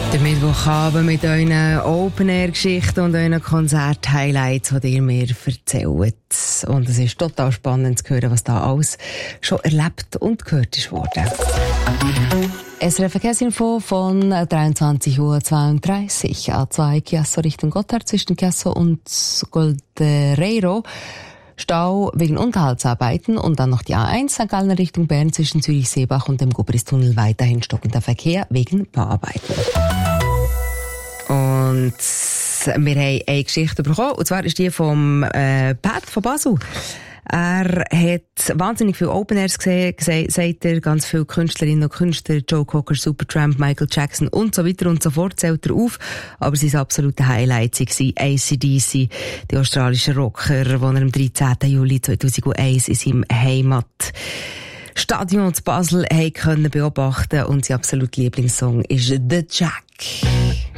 Der Mittwochabend mit euren Open-Air-Geschichten und euren Konzert-Highlights, die ihr mir erzählt. Und es ist total spannend zu hören, was da alles schon erlebt und gehört ist worden. SRF Verkehrsinfo von 23.32 Uhr. A2 Chiasso Richtung Gotthard zwischen Chiasso und Goldereiro. Stau wegen Unterhaltsarbeiten und dann noch die A1 St. Gallen Richtung Bern zwischen Zürich-Seebach und dem Gubristunnel weiterhin stockender Verkehr wegen Bauarbeiten. Und wir haben eine Geschichte bekommen, und zwar ist die vom Pat von Basel. Er hat wahnsinnig viele Open Airs gesehen, sagt er, ganz viele Künstlerinnen und Künstler, Joe Cocker, Supertramp, Michael Jackson und so weiter und so fort, zählt er auf. Aber sein absolute Highlight waren AC/DC, die australischen Rocker, die er am 13. Juli 2001 in seinem Heimatstadion zu Basel können beobachten, und sein absoluter Lieblingssong ist «The Jack».